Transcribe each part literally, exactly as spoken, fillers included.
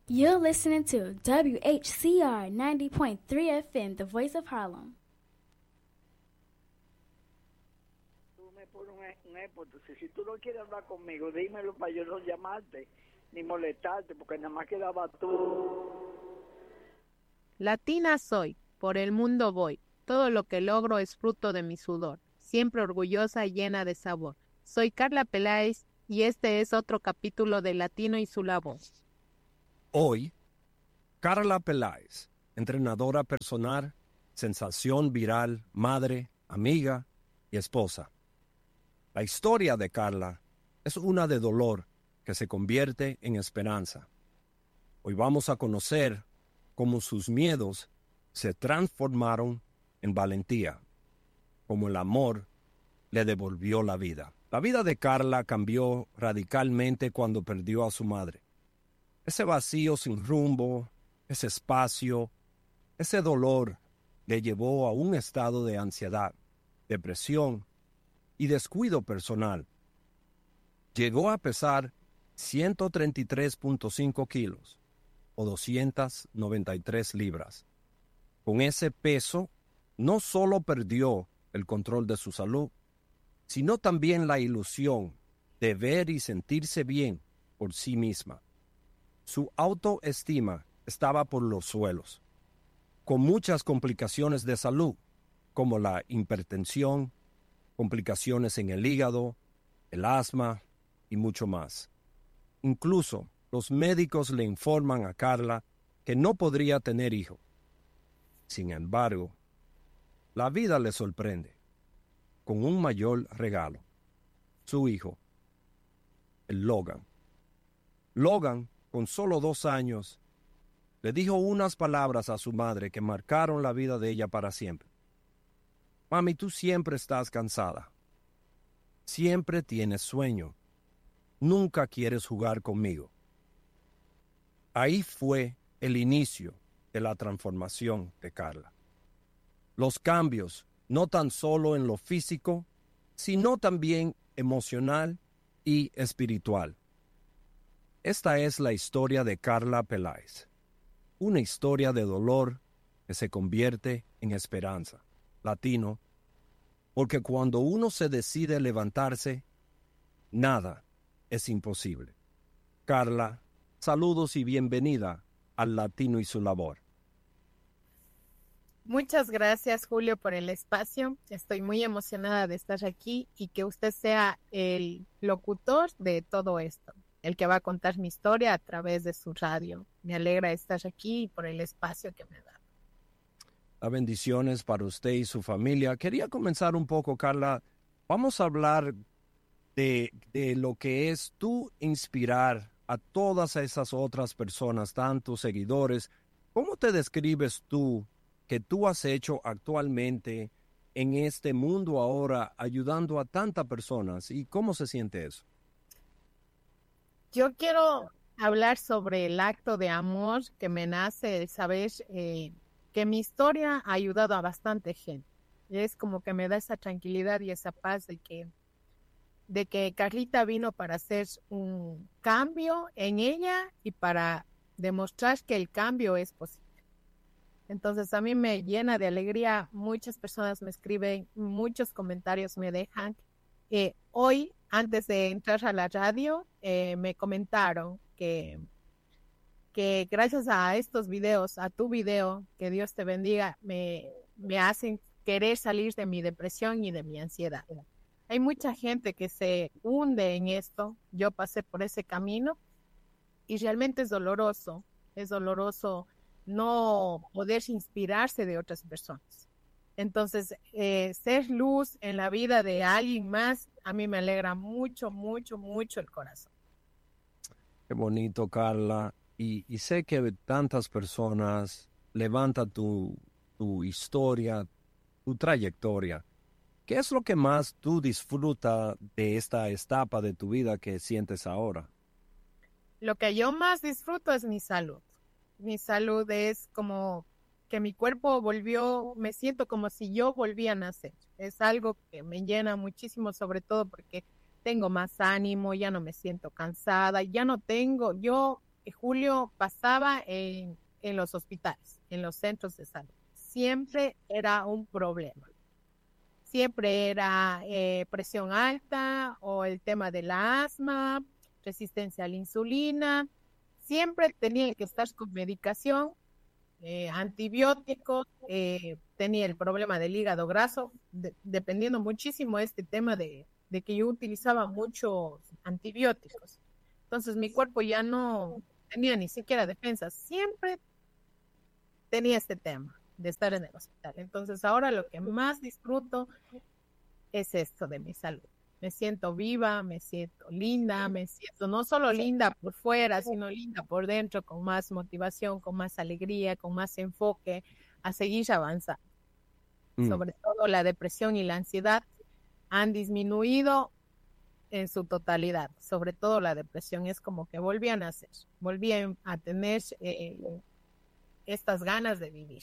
You're listening to W H C R ninety point three F M, The Voice of Harlem. Tú me pones un, un énfasis. Si tú no quieres hablar conmigo, dímelo para yo no llamarte ni molestarte, porque nada más quedaba tú. Latina soy, por el mundo voy. Todo lo que logro es fruto de mi sudor. Siempre orgullosa y llena de sabor. Soy Carla Peláez y este es otro capítulo de Latino y su labor. Hoy, Carla Peláez, entrenadora personal, sensación viral, madre, amiga y esposa. La historia de Carla es una de dolor que se convierte en esperanza. Hoy vamos a conocer cómo sus miedos se transformaron en valentía, cómo el amor le devolvió la vida. La vida de Carla cambió radicalmente cuando perdió a su madre. Ese vacío sin rumbo, ese espacio, ese dolor le llevó a un estado de ansiedad, depresión y descuido personal. Llegó a pesar ciento treinta y tres punto cinco kilos o doscientas noventa y tres libras. Con ese peso, no solo perdió el control de su salud, sino también la ilusión de ver y sentirse bien por sí misma. Su autoestima estaba por los suelos, con muchas complicaciones de salud, como la hipertensión, complicaciones en el hígado, el asma y mucho más. Incluso los médicos le informan a Carla que no podría tener hijo. Sin embargo, la vida le sorprende con un mayor regalo, su hijo, el Logan. Logan, con solo dos años, le dijo unas palabras a su madre que marcaron la vida de ella para siempre. Mami, tú siempre estás cansada. Siempre tienes sueño. Nunca quieres jugar conmigo. Ahí fue el inicio de la transformación de Carla. Los cambios, no tan solo en lo físico, sino también emocional y espiritual. Esta es la historia de Carla Peláez, una historia de dolor que se convierte en esperanza. Latino, porque cuando uno se decide levantarse, nada es imposible. Carla, saludos y bienvenida al Latino y su labor. Muchas gracias, Julio, por el espacio. Estoy muy emocionada de estar aquí y que usted sea el locutor de todo esto, el que va a contar mi historia a través de su radio. Me alegra estar aquí y por el espacio que me da. Las bendiciones para usted y su familia. Quería comenzar un poco, Carla. Vamos a hablar de, de lo que es tú inspirar a todas esas otras personas, tantos seguidores. ¿Cómo te describes tú que tú has hecho actualmente en este mundo ahora, ayudando a tantas personas? ¿Y cómo se siente eso? Yo quiero hablar sobre el acto de amor que me nace el saber eh, que mi historia ha ayudado a bastante gente. Es como que me da esa tranquilidad y esa paz de que, de que Carlita vino para hacer un cambio en ella y para demostrar que el cambio es posible. Entonces a mí me llena de alegría. Muchas personas me escriben, muchos comentarios me dejan. Eh, hoy, antes de entrar a la radio, eh, me comentaron que, que gracias a estos videos, a tu video, que Dios te bendiga, me, me hacen querer salir de mi depresión y de mi ansiedad. Hay mucha gente que se hunde en esto. Yo pasé por ese camino y realmente es doloroso. Es doloroso no poder inspirarse de otras personas. Entonces, eh, ser luz en la vida de alguien más, a mí me alegra mucho, mucho, mucho el corazón. Qué bonito, Carla. Y, y sé que tantas personas levantan tu, tu historia, tu trayectoria. ¿Qué es lo que más tú disfrutas de esta etapa de tu vida que sientes ahora? Lo que yo más disfruto es mi salud. Mi salud es como que mi cuerpo volvió, me siento como si yo volví a nacer. Es algo que me llena muchísimo, sobre todo porque tengo más ánimo, ya no me siento cansada, ya no tengo, yo que Julio pasaba en, en los hospitales, en los centros de salud. Siempre era un problema. Siempre era eh, presión alta o el tema del asma, resistencia a la insulina. Siempre tenía que estar con medicación, eh, antibióticos, eh, tenía el problema del hígado graso, de, dependiendo muchísimo de este tema de, de que yo utilizaba muchos antibióticos. Entonces mi cuerpo ya no tenía ni siquiera defensa. Siempre tenía este tema de estar en el hospital. Entonces ahora lo que más disfruto es esto de mi salud. Me siento viva, me siento linda, me siento no solo linda por fuera, sino linda por dentro, con más motivación, con más alegría, con más enfoque a seguir avanzando. Mm. Sobre todo la depresión y la ansiedad han disminuido en su totalidad. Sobre todo la depresión es como que volví a nacer, volví a tener eh, estas ganas de vivir.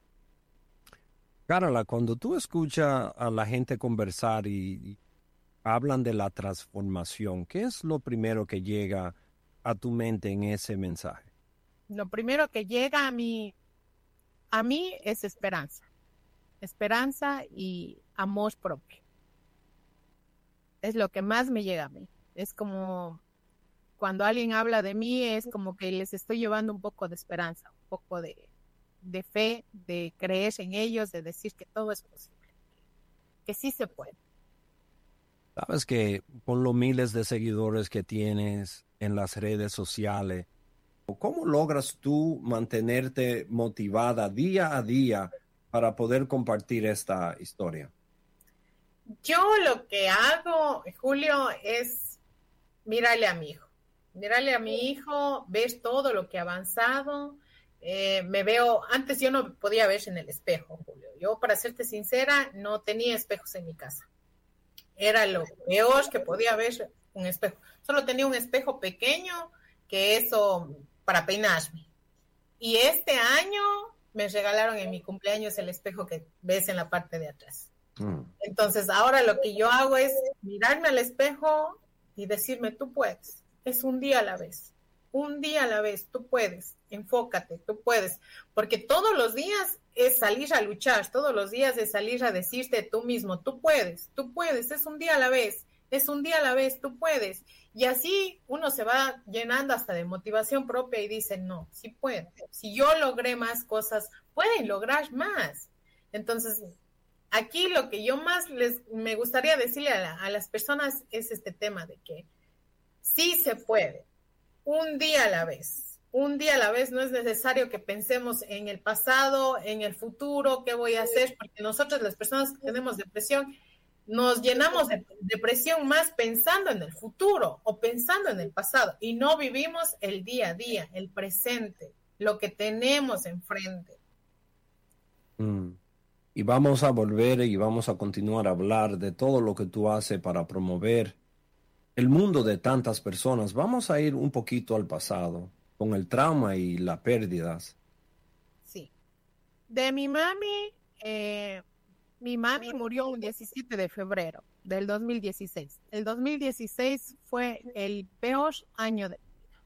Carola, cuando tú escuchas a la gente conversar y, y hablan de la transformación, ¿qué es lo primero que llega a tu mente en ese mensaje? Lo primero que llega a mí, a mí es esperanza. Esperanza y amor propio. Es lo que más me llega a mí. Es como cuando alguien habla de mí, es como que les estoy llevando un poco de esperanza, un poco de, de fe, de creer en ellos, de decir que todo es posible, que sí se puede. Sabes que con los miles de seguidores que tienes en las redes sociales, ¿cómo logras tú mantenerte motivada día a día para poder compartir esta historia? Yo lo que hago, Julio, es mirarle a mi hijo. Mirarle a mi hijo, ver todo lo que ha avanzado. Eh, me veo, antes yo no podía ver en el espejo, Julio. Yo, para serte sincera, no tenía espejos en mi casa. Era lo peor que podía ver un espejo. Solo tenía un espejo pequeño, que eso para peinarme. Y este año me regalaron en mi cumpleaños el espejo que ves en la parte de atrás. Mm. Entonces ahora lo que yo hago es mirarme al espejo y decirme, tú puedes. Es un día a la vez. Un día a la vez, tú puedes. Enfócate, tú puedes. Porque todos los días es salir a luchar, todos los días es salir a decirte tú mismo, tú puedes, tú puedes, es un día a la vez, es un día a la vez, tú puedes. Y así uno se va llenando hasta de motivación propia y dice, no, sí puedo. Si yo logré más cosas, pueden lograr más. Entonces, aquí lo que yo más les me gustaría decirle a, la, a las personas es este tema de que sí se puede, un día a la vez. Un día a la vez, no es necesario que pensemos en el pasado, en el futuro, qué voy a hacer, porque nosotros las personas que tenemos depresión, nos llenamos de depresión más pensando en el futuro o pensando en el pasado y no vivimos el día a día, el presente, lo que tenemos enfrente. Mm. Y vamos a volver y vamos a continuar a hablar de todo lo que tú haces para promover el mundo de tantas personas. Vamos a ir un poquito al pasado, con el trauma y las pérdidas. Sí. De mi mami, eh, mi mami murió un diecisiete de febrero del dos mil dieciséis. El dos mil dieciséis fue el peor año de mi vida.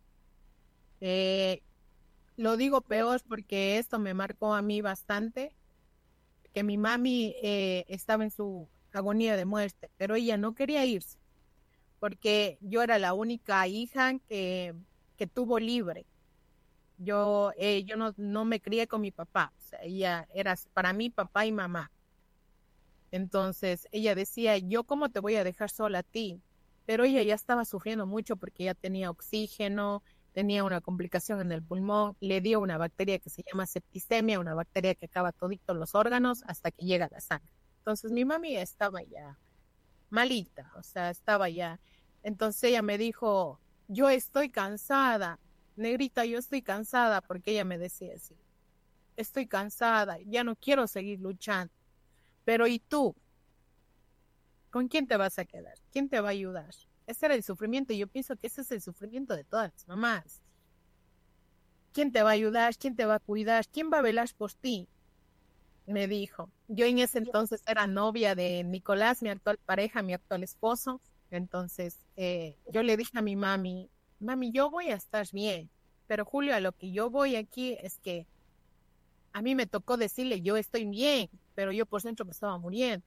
Eh, lo digo peor porque esto me marcó a mí bastante, que mi mami eh, estaba en su agonía de muerte, pero ella no quería irse, porque yo era la única hija que que tuvo libre. Yo, eh, yo no, no me crié con mi papá, o sea, ella era para mí papá y mamá. Entonces ella decía, yo cómo te voy a dejar sola a ti, pero ella ya estaba sufriendo mucho porque ya tenía oxígeno, tenía una complicación en el pulmón, le dio una bacteria que se llama septicemia, una bacteria que acaba toditos los órganos hasta que llega a la sangre. Entonces mi mami estaba ya malita, o sea, estaba ya. Entonces ella me dijo, yo estoy cansada, negrita, yo estoy cansada, porque ella me decía así, estoy cansada, ya no quiero seguir luchando, pero ¿y tú? ¿Con quién te vas a quedar? ¿Quién te va a ayudar? Ese era el sufrimiento, y yo pienso que ese es el sufrimiento de todas las mamás. ¿Quién te va a ayudar? ¿Quién te va a cuidar? ¿Quién va a velar por ti? Me dijo. Yo en ese entonces era novia de Nicolás, mi actual pareja, mi actual esposo. Entonces, eh, yo le dije a mi mami, mami, yo voy a estar bien. Pero Julio, a lo que yo voy aquí es que a mí me tocó decirle, yo estoy bien, pero yo por dentro me estaba muriendo.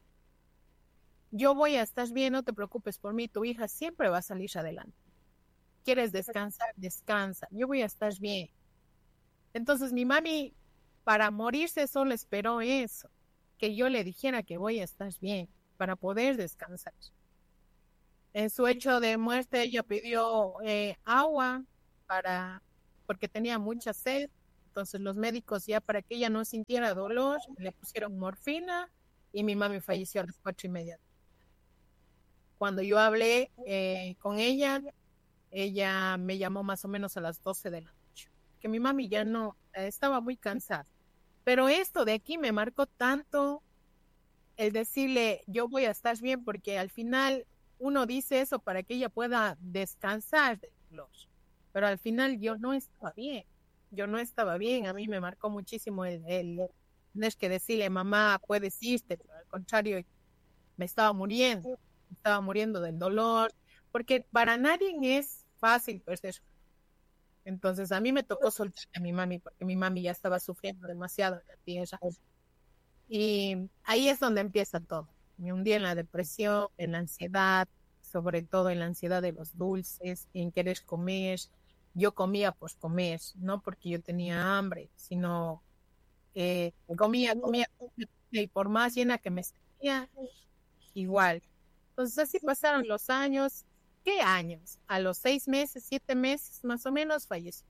Yo voy a estar bien, no te preocupes por mí, tu hija siempre va a salir adelante. ¿Quieres descansar? Descansa. Yo voy a estar bien. Entonces mi mami, para morirse, solo esperó eso, que yo le dijera que voy a estar bien, para poder descansar. En su hecho de muerte, ella pidió eh, agua para, porque tenía mucha sed. Entonces los médicos, ya para que ella no sintiera dolor, le pusieron morfina y mi mami falleció a las cuatro y media. Cuando yo hablé eh, con ella, ella me llamó más o menos a las doce de la noche, que mi mami ya no, eh, estaba muy cansada. Pero esto de aquí me marcó tanto el decirle, yo voy a estar bien, porque al final uno dice eso para que ella pueda descansar del dolor. Pero al final yo no estaba bien, yo no estaba bien, a mí me marcó muchísimo el, el no es que decirle, mamá, puedes irte, pero al contrario, me estaba muriendo, me estaba muriendo del dolor, porque para nadie es fácil perder. Entonces a mí me tocó soltar a mi mami, porque mi mami ya estaba sufriendo demasiado en la tierra. Y ahí es donde empieza todo. Me hundí en la depresión, en la ansiedad, sobre todo en la ansiedad de los dulces, en querer comer. Yo comía por comer, no porque yo tenía hambre, sino que comía, comía, comía, y por más llena que me sentía, igual. Entonces así pasaron los años. ¿Qué años? A los seis meses, siete meses más o menos falleció.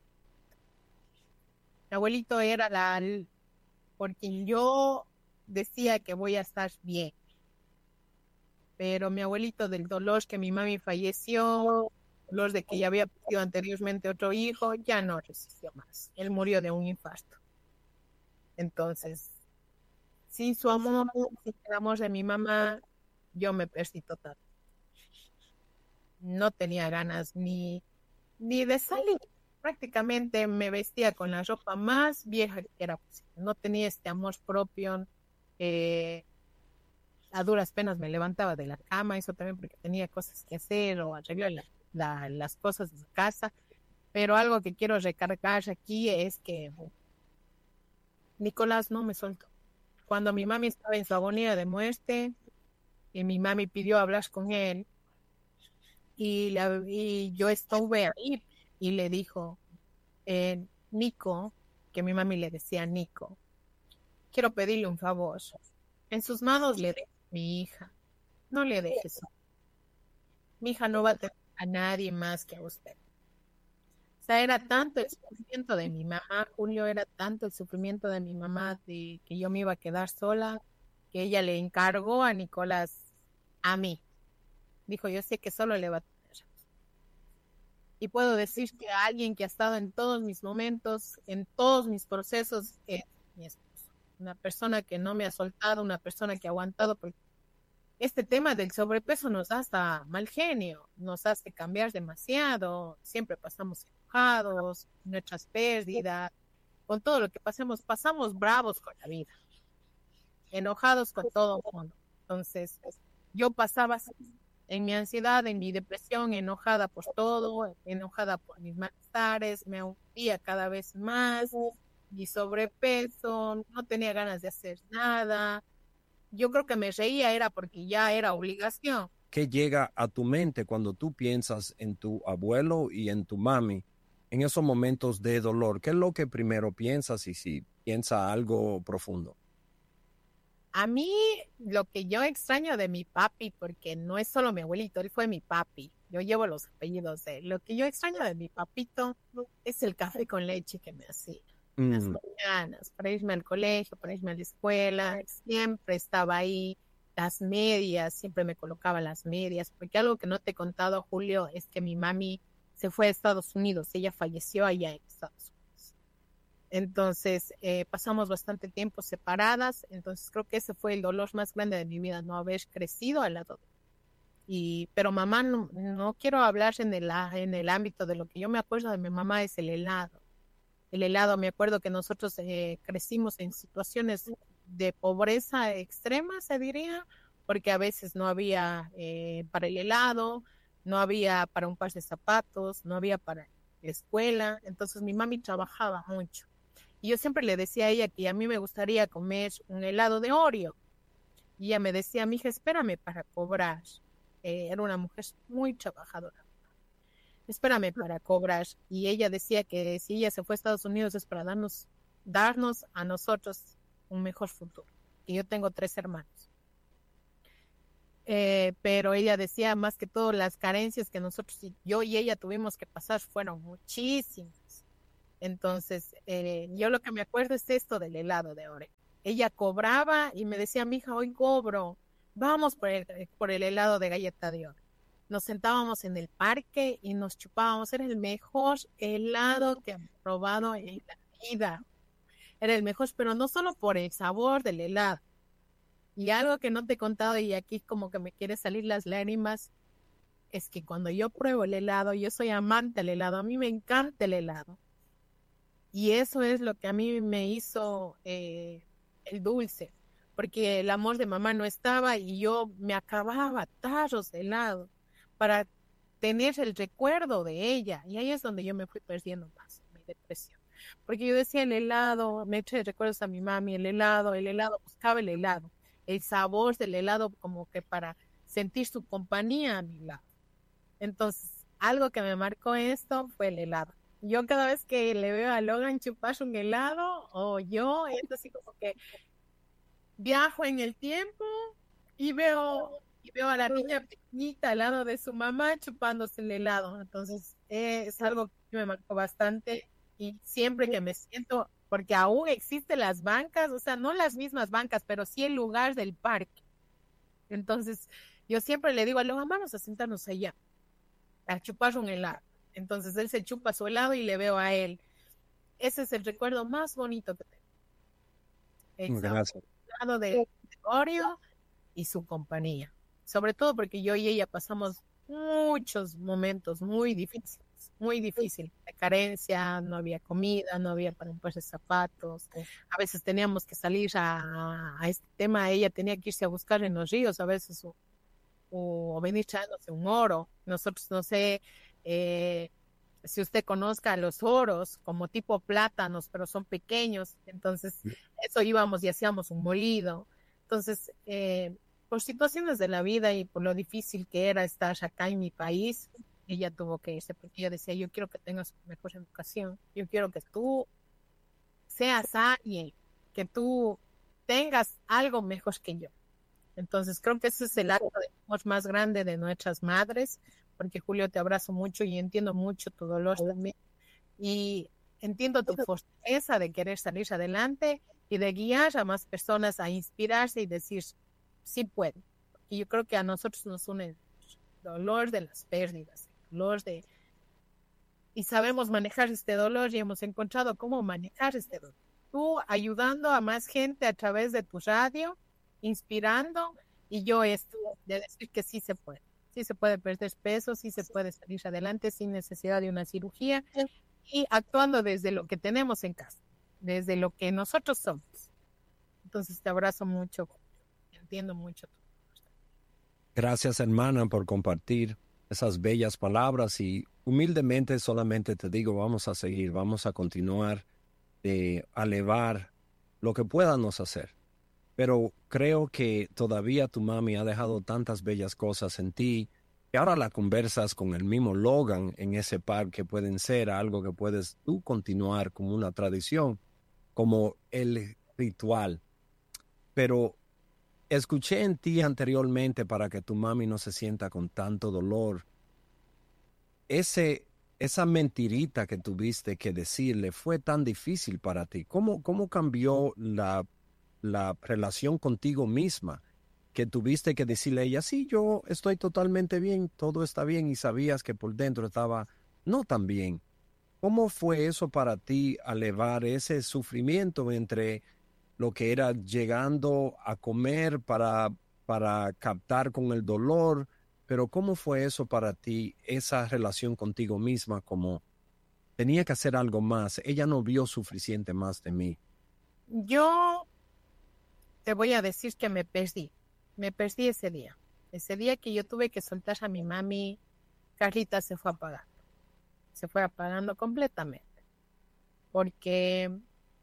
Mi abuelito era la por quien yo decía que voy a estar bien. Pero mi abuelito, del dolor que mi mami falleció, dolor de que ya había perdido anteriormente otro hijo, ya no resistió más. Él murió de un infarto. Entonces, sin su amor, sin el amor de mi mamá, yo me perdí total. No tenía ganas ni, ni de salir. Prácticamente me vestía con la ropa más vieja que era posible. No tenía este amor propio. Eh, a duras penas me levantaba de la cama, eso también porque tenía cosas que hacer o arreglar la, la, las cosas de su casa. Pero algo que quiero recargar aquí es que Nicolás no me soltó. Cuando mi mami estaba en su agonía de muerte y mi mami pidió hablar con él, y, la, y yo estuve ahí y le dijo, eh, Nico, que mi mami le decía Nico, quiero pedirle un favor. En sus manos le dejo a mi hija. No le dejes. Mi hija no va a tener a nadie más que a usted. O sea, era tanto el sufrimiento de mi mamá, Julio, era tanto el sufrimiento de mi mamá de que yo me iba a quedar sola, que ella le encargó a Nicolás a mí. Dijo, yo sé que solo le va a tener. Y puedo decir que alguien que ha estado en todos mis momentos, en todos mis procesos, es mi esposo. Una persona que no me ha soltado, una persona que ha aguantado, porque este tema del sobrepeso nos da hasta mal genio, nos hace cambiar demasiado, siempre pasamos enojados, nuestras pérdidas, con todo lo que pasemos, pasamos bravos con la vida, enojados con todo el mundo. Entonces, yo pasaba en mi ansiedad, en mi depresión, enojada por todo, enojada por mis malestares, me hundía cada vez más, mi sobrepeso, no tenía ganas de hacer nada. Yo creo que me reía era porque ya era obligación. ¿Qué llega a tu mente cuando tú piensas en tu abuelo y en tu mami en esos momentos de dolor? ¿Qué es lo que primero piensas y si piensas algo profundo? A mí lo que yo extraño de mi papi, porque no es solo mi abuelito, él fue mi papi, yo llevo los apellidos de él. Lo que yo extraño de mi papito es el café con leche que me hacía mm. las mañanas, para irme al colegio, para irme a la escuela, siempre estaba ahí. Las medias, siempre me colocaba las medias, porque algo que no te he contado, Julio, es que mi mami se fue a Estados Unidos, ella falleció allá en Estados Unidos. Entonces, eh, pasamos bastante tiempo separadas, entonces creo que ese fue el dolor más grande de mi vida, no haber crecido al lado de él. Y, pero mamá, no, no quiero hablar en el, en el ámbito de lo que yo me acuerdo de mi mamá, es el helado. El helado, me acuerdo que nosotros eh, crecimos en situaciones de pobreza extrema, se diría, porque a veces no había eh, para el helado, no había para un par de zapatos, no había para la escuela, entonces mi mami trabajaba mucho. Y yo siempre le decía a ella que a mí me gustaría comer un helado de Oreo. Y ella me decía, mija, espérame para cobrar. Eh, era una mujer muy trabajadora. Espérame para cobrar. Y ella decía que si ella se fue a Estados Unidos es para darnos, darnos a nosotros un mejor futuro. Y yo tengo tres hermanos. Eh, pero ella decía más que todo las carencias que nosotros, yo y ella tuvimos que pasar fueron muchísimas. Entonces, eh, yo lo que me acuerdo es esto del helado de Oreo. Ella cobraba y me decía, mija, hoy cobro, vamos por el, por el helado de galleta de Oreo. Nos sentábamos en el parque y nos chupábamos. Era el mejor helado que he probado en la vida. Era el mejor, pero no solo por el sabor del helado. Y algo que no te he contado y aquí como que me quiere salir las lágrimas, es que cuando yo pruebo el helado, yo soy amante del helado, a mí me encanta el helado. Y eso es lo que a mí me hizo eh, el dulce, porque el amor de mamá no estaba y yo me acababa tarros de helado para tener el recuerdo de ella. Y ahí es donde yo me fui perdiendo más, mi depresión. Porque yo decía el helado, me eché recuerdos a mi mami, el helado, el helado, buscaba el helado, el sabor del helado como que para sentir su compañía a mi lado. Entonces, algo que me marcó esto fue el helado. Yo cada vez que le veo a Logan chupar un helado, o yo, es así como que viajo en el tiempo y veo, y veo a la niña pequeñita al lado de su mamá chupándose el helado. Entonces, eh, es algo que me marcó bastante y siempre que me siento, porque aún existen las bancas, o sea, no las mismas bancas, pero sí el lugar del parque. Entonces, yo siempre le digo a Logan, vamos a sentarnos allá a chupar un helado. Entonces él se chupa su helado y le veo a él. Ese es el recuerdo más bonito que tengo. El Gracias. helado de Oreo y su compañía. Sobre todo porque yo y ella pasamos muchos momentos muy difíciles, muy difíciles. De carencia, no había comida, no había para un par de zapatos. A veces teníamos que salir a, a este tema. Ella tenía que irse a buscar en los ríos a veces o, o venir echándose un oro. Nosotros, no sé... Eh, si usted conozca los oros como tipo plátanos, pero son pequeños, entonces eso íbamos y hacíamos un molido. Entonces, eh, por situaciones de la vida y por lo difícil que era estar acá en mi país, ella tuvo que irse porque ella decía, yo quiero que tengas mejor educación, yo quiero que tú seas alguien, que tú tengas algo mejor que yo. Entonces creo que ese es el acto de amor más grande de nuestras madres, porque Julio, te abrazo mucho y entiendo mucho tu dolor también. Y entiendo tu fortaleza de querer salir adelante y de guiar a más personas a inspirarse y decir, sí puedo. Y yo creo que a nosotros nos une el dolor de las pérdidas, el dolor de... Y sabemos manejar este dolor y hemos encontrado cómo manejar este dolor. Tú ayudando a más gente a través de tu radio, inspirando, y yo esto de decir que sí se puede. Sí se puede perder peso, sí se puede salir adelante sin necesidad de una cirugía y actuando desde lo que tenemos en casa, desde lo que nosotros somos. Entonces te abrazo mucho, entiendo mucho. Gracias, hermana, por compartir esas bellas palabras y humildemente solamente te digo, vamos a seguir, vamos a continuar de elevar lo que podamos hacer. Pero creo que todavía tu mami ha dejado tantas bellas cosas en ti que ahora la conversas con el mismo Logan en ese parque que pueden ser algo que puedes tú continuar como una tradición, como el ritual. Pero escuché en ti anteriormente para que tu mami no se sienta con tanto dolor. Ese, esa mentirita que tuviste que decirle fue tan difícil para ti. ¿Cómo, cómo cambió la la relación contigo misma, que tuviste que decirle a ella, sí, yo estoy totalmente bien, todo está bien, y sabías que por dentro estaba no tan bien? ¿Cómo fue eso para ti, elevar ese sufrimiento entre lo que era llegando a comer para, para captar con el dolor? Pero ¿cómo fue eso para ti, esa relación contigo misma, como tenía que hacer algo más? Ella no vio suficiente más de mí. Yo te voy a decir que me perdí, me perdí ese día, ese día que yo tuve que soltar a mi mami Carlita se fue apagando. Se fue apagando completamente. Porque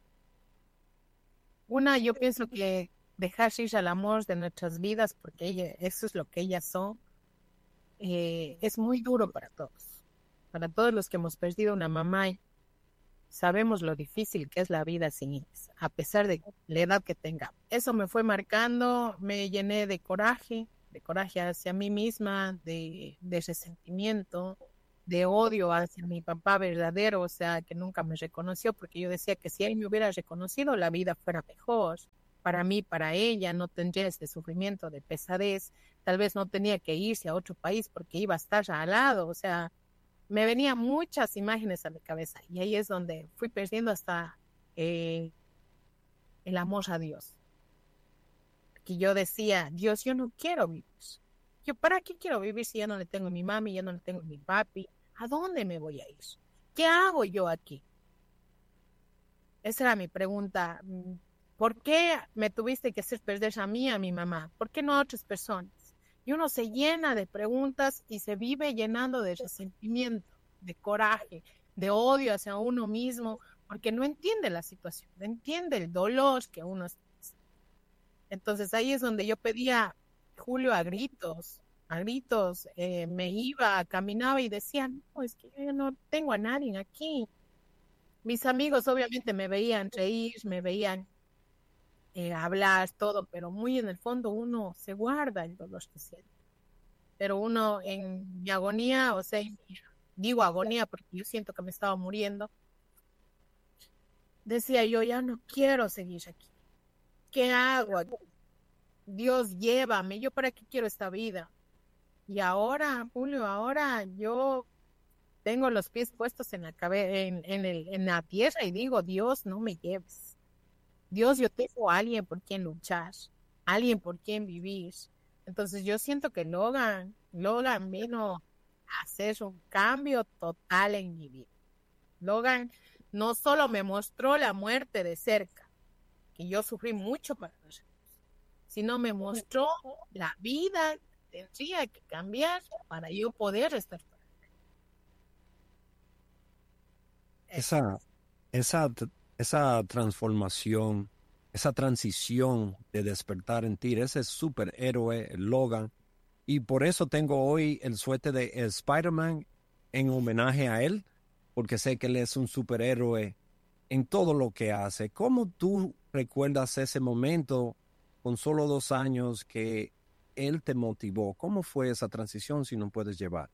una, yo pienso que dejar ir al amor de nuestras vidas, porque ella, eso es lo que ellas son, eh, es muy duro para todos. Para todos los que hemos perdido una mamá, sabemos lo difícil que es la vida sin ellas, a pesar de la edad que tenga. Eso me fue marcando, me llené de coraje, de coraje hacia mí misma, de, de resentimiento, de odio hacia mi papá verdadero, o sea, que nunca me reconoció, porque yo decía que si él me hubiera reconocido, la vida fuera mejor. Para mí, para ella, no tendría este sufrimiento de pesadez, tal vez no tenía que irse a otro país porque iba a estar al lado, o sea, me venían muchas imágenes a mi cabeza y ahí es donde fui perdiendo hasta eh, el amor a Dios. Que yo decía, Dios, yo no quiero vivir. Yo, ¿para qué quiero vivir si ya no le tengo a mi mami, ya no le tengo a mi papi? ¿A dónde me voy a ir? ¿Qué hago yo aquí? Esa era mi pregunta. ¿Por qué me tuviste que hacer perder a mí, a mi mamá? ¿Por qué no a otras personas? Y uno se llena de preguntas y se vive llenando de resentimiento, de coraje, de odio hacia uno mismo, porque no entiende la situación, no entiende el dolor que uno está. Entonces ahí es donde yo pedía, Julio, a gritos, a gritos, eh, me iba, caminaba y decía, no, es que yo no tengo a nadie aquí. Mis amigos obviamente me veían reír, me veían Eh, hablar, todo, pero muy en el fondo uno se guarda el dolor que siente. Pero uno en mi agonía, o sea, digo agonía porque yo siento que me estaba muriendo, decía yo, ya no quiero seguir aquí. ¿Qué hago aquí? Dios, llévame, ¿yo para qué quiero esta vida? Y ahora, Julio, ahora yo tengo los pies puestos en la cabe- en, en, el, en la tierra y digo, Dios, no me lleves. Dios, yo tengo a alguien por quien luchar, alguien por quien vivir. Entonces yo siento que Logan, Logan vino a hacer un cambio total en mi vida. Logan no solo me mostró la muerte de cerca, que yo sufrí mucho para nosotros, sino me mostró la vida que tendría que cambiar para yo poder estar. Esa, esa, esa transformación, esa transición de despertar en ti, ese superhéroe, Logan, y por eso tengo hoy el suéter de Spider-Man en homenaje a él, porque sé que él es un superhéroe en todo lo que hace. ¿Cómo tú recuerdas ese momento con solo dos años que él te motivó? ¿Cómo fue esa transición, si no puedes llevar?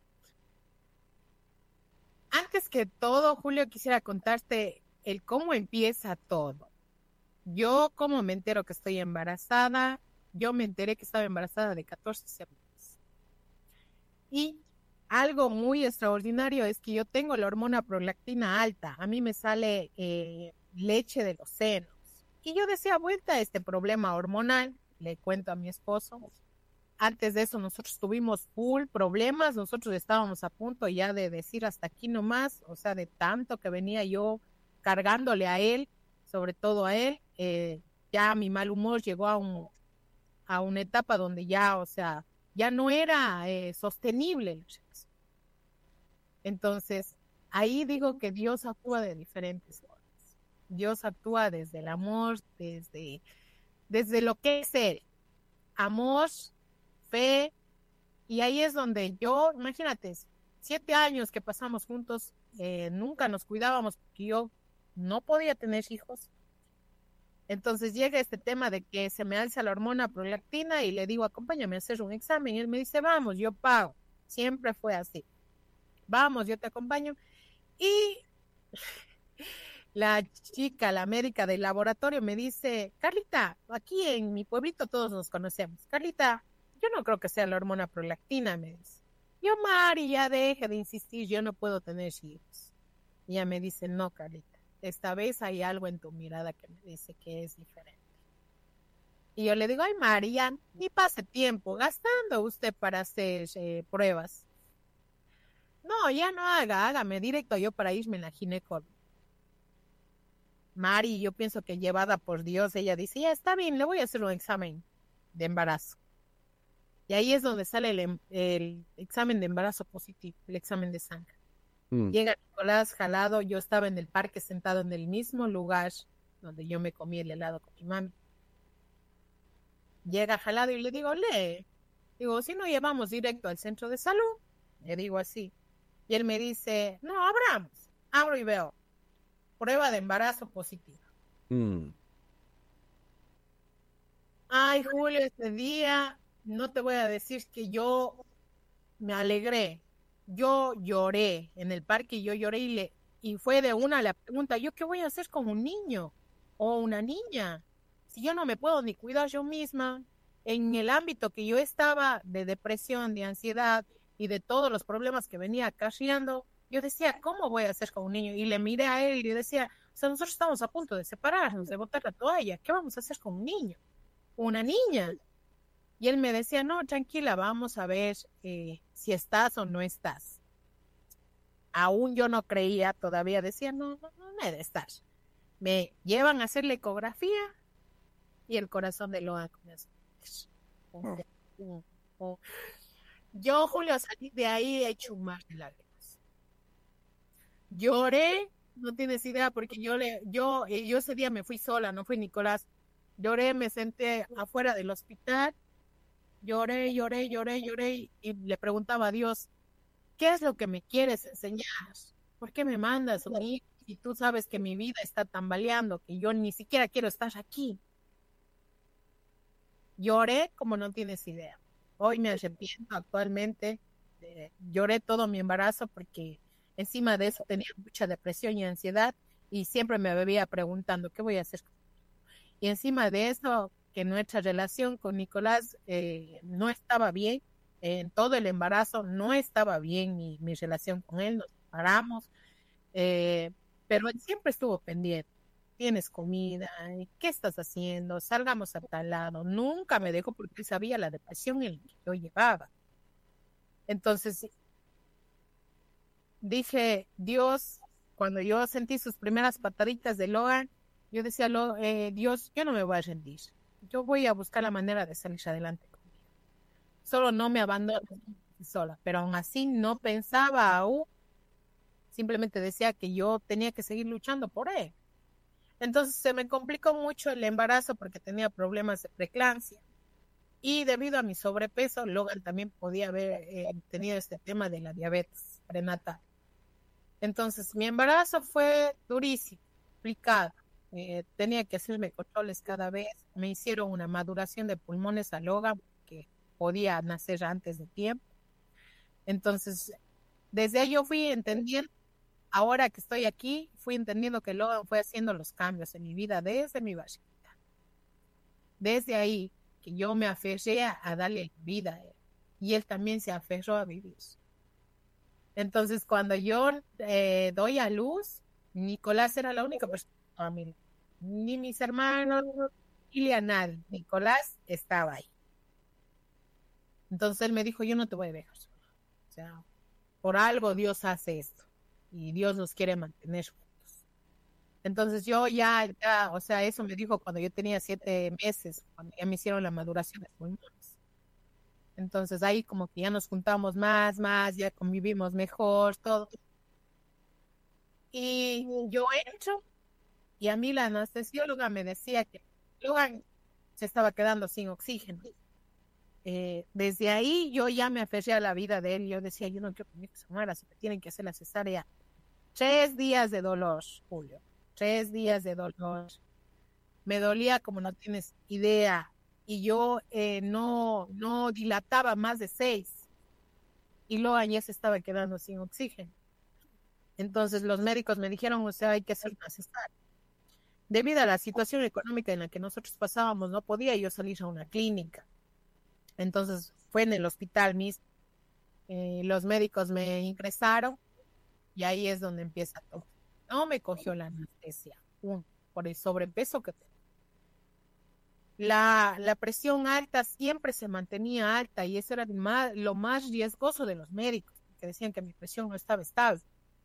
Antes que todo, Julio, quisiera contarte el cómo empieza todo. Yo, ¿cómo me entero que estoy embarazada? Yo me enteré que estaba embarazada de catorce semanas. Y algo muy extraordinario es que yo tengo la hormona prolactina alta. A mí me sale eh, leche de los senos. Y yo decía, vuelta a este problema hormonal, le cuento a mi esposo. Antes de eso nosotros tuvimos full problemas, nosotros estábamos a punto ya de decir hasta aquí nomás, o sea, de tanto que venía yo cargándole a él, sobre todo a él, eh, ya mi mal humor llegó a, un, a una etapa donde ya, o sea, ya no era eh, sostenible. Entonces, ahí digo que Dios actúa de diferentes formas. Dios actúa desde el amor, desde, desde lo que es Él. Amor, fe, y ahí es donde yo, imagínate, siete años que pasamos juntos, eh, nunca nos cuidábamos porque yo no podía tener hijos. Entonces llega este tema de que se me alza la hormona prolactina y le digo, acompáñame a hacer un examen. Y él me dice, vamos, yo pago. Siempre fue así. Vamos, yo te acompaño. Y la chica, la médica del laboratorio me dice, Carlita, aquí en mi pueblito todos nos conocemos. Carlita, yo no creo que sea la hormona prolactina, me dice. Yo, Mari, ya deje de insistir, yo no puedo tener hijos. Y ella me dice, no, Carlita, esta vez hay algo en tu mirada que me dice que es diferente. Y yo le digo, ay, María, ni pase tiempo gastando usted para hacer eh, pruebas. No, ya no haga, hágame directo yo para irme en la ginecóloga. Mari, yo pienso que llevada por Dios, ella dice, ya está bien, le voy a hacer un examen de embarazo. Y ahí es donde sale el, em- el examen de embarazo positivo, el examen de sangre. Mm. Llega Nicolás jalado, yo estaba en el parque sentado en el mismo lugar donde yo me comí el helado con mi mami. Llega jalado y le digo, le, digo, si no llevamos directo al centro de salud, le digo así. Y él me dice, no, abramos, abro y veo, prueba de embarazo positiva. Mm. Ay, Julio, este día, no te voy a decir que yo me alegré, yo lloré en el parque, yo lloré y, le, y fue de una la pregunta, ¿yo qué voy a hacer con un niño o una niña? Si yo no me puedo ni cuidar yo misma, en el ámbito que yo estaba de depresión, de ansiedad y de todos los problemas que venía acarreando, yo decía, ¿cómo voy a hacer con un niño? Y le miré a él y le decía, o sea, nosotros estamos a punto de separarnos, de botar la toalla, ¿qué vamos a hacer con un niño? Una niña. Y él me decía, no, tranquila, vamos a ver eh, si estás o no estás. Aún yo no creía, todavía decía, no, no, no, no he de estar. Me llevan a hacer la ecografía y el corazón de Loa comienza a latir. Oh. Oh. Yo, Julio, salí de ahí hecho un mar de lágrimas. Lloré, no tienes idea, porque yo, le, yo, eh, yo ese día me fui sola, no fui Nicolás. Lloré, me senté afuera del hospital, lloré, lloré, lloré, lloré y le preguntaba a Dios, ¿qué es lo que me quieres enseñar? ¿Por qué me mandas a mí si tú sabes que mi vida está tambaleando, que yo ni siquiera quiero estar aquí? Lloré como no tienes idea. Hoy me arrepiento actualmente. Eh, lloré todo mi embarazo porque encima de eso tenía mucha depresión y ansiedad y siempre me bebía preguntando, ¿qué voy a hacer? Y encima de eso, que nuestra relación con Nicolás eh, no estaba bien, en todo el embarazo no estaba bien mi, mi relación con él, nos separamos, eh, pero él siempre estuvo pendiente. Tienes comida, ¿qué estás haciendo? Salgamos a tal lado. Nunca me dejó porque él sabía la depresión en la que yo llevaba. Entonces dije, Dios, cuando yo sentí sus primeras pataditas de Logan, yo decía, Lo, eh, Dios, yo no me voy a rendir. Yo voy a buscar la manera de salir adelante conmigo. Solo no me abandono sola, pero aún así no pensaba aún. Simplemente decía que yo tenía que seguir luchando por él. Entonces se me complicó mucho el embarazo porque tenía problemas de preeclampsia. Y debido a mi sobrepeso, Logan también podía haber eh, tenido este tema de la diabetes prenatal. Entonces mi embarazo fue durísimo, complicado. Eh, tenía que hacerme controles cada vez. Me hicieron una maduración de pulmones a Logan que podía nacer antes de tiempo. Entonces, desde ahí yo fui entendiendo. Ahora que estoy aquí, fui entendiendo que Logan fue haciendo los cambios en mi vida desde mi barriguita. Desde ahí que yo me aferré a, a darle vida a él. Y él también se aferró a vivir. Entonces, cuando yo eh, doy a luz, Nicolás era la única persona de mi familia. Ni mis hermanos, ni a nadie. Nicolás estaba ahí. Entonces él me dijo, yo no te voy a dejar sola. O sea, por algo Dios hace esto. Y Dios nos quiere mantener juntos. Entonces yo ya, ya, o sea, eso me dijo cuando yo tenía siete meses, cuando ya me hicieron la maduración de pulmones. Entonces ahí como que ya nos juntamos más, más, ya convivimos mejor, todo. Y yo entro y a mí la anestesióloga me decía que Logan se estaba quedando sin oxígeno. Eh, desde ahí yo ya me aferré a la vida de él. Yo decía, yo no quiero que mi hijo se muera, si me tienen que hacer la cesárea. Tres días de dolor, Julio. Tres días de dolor. Me dolía como no tienes idea. Y yo eh, no, no dilataba más de seis. Y Logan ya se estaba quedando sin oxígeno. Entonces los médicos me dijeron, o sea, hay que hacer una cesárea. Debido a la situación económica en la que nosotros pasábamos, no podía yo salir a una clínica. Entonces fue en el hospital mismo. Eh, los médicos me ingresaron y ahí es donde empieza todo. No me cogió la anestesia, uno, por el sobrepeso que tenía. La, la presión alta siempre se mantenía alta y eso era más, lo más riesgoso de los médicos, que decían que mi presión no estaba estable.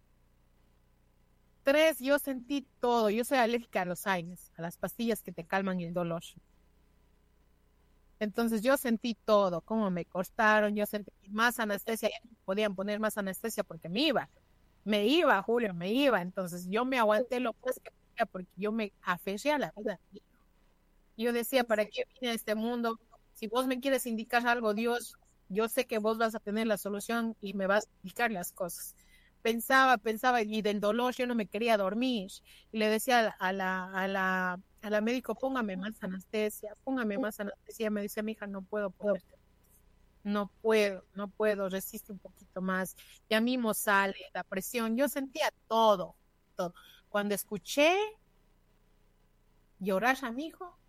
Tres, yo sentí todo. Yo soy alérgica a los A I N E S, a las pastillas que te calman el dolor. Entonces yo sentí todo, cómo me cortaron, yo sentí más anestesia, ya no podían poner más anestesia porque me iba, me iba, Julio, me iba. Entonces yo me aguanté lo más que podía porque yo me aferré a la vida. Yo decía, ¿para qué vine a este mundo? Si vos me quieres indicar algo, Dios, yo sé que vos vas a tener la solución y me vas a indicar las cosas. Pensaba, pensaba, y del dolor yo no me quería dormir. Y le decía a la, a la, a la médico, póngame más anestesia, póngame más anestesia. Me dice, mi hija, no puedo ponerte. No puedo, no puedo, resiste un poquito más. Ya mismo sale la presión. Yo sentía todo, todo. Cuando escuché llorar a mi hijo,